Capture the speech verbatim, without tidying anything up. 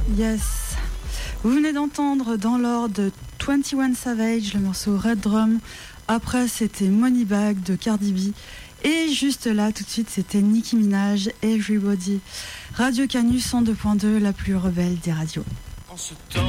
Yes. Vous venez d'entendre dans l'ordre vingt et un Savage, le morceau Red Drum. Après, c'était Moneybag de Cardi B. Et juste là, tout de suite, c'était Nicki Minaj, Everybody. Radio Canus cent deux point deux, la plus rebelle des radios. En ce temps